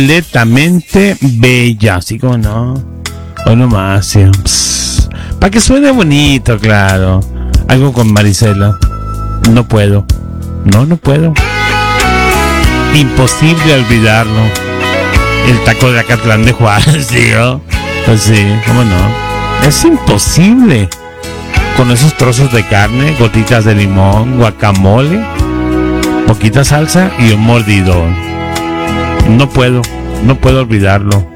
completamente bella, así como no, o nomás, sí, para que suene bonito, claro. Algo con Marisela. No puedo, no puedo. Imposible olvidarlo. El taco de Acatlán de Juárez, tío. Pues sí, cómo no. Es imposible. Con esos trozos de carne, gotitas de limón, guacamole, poquita salsa y un mordidón. No puedo olvidarlo.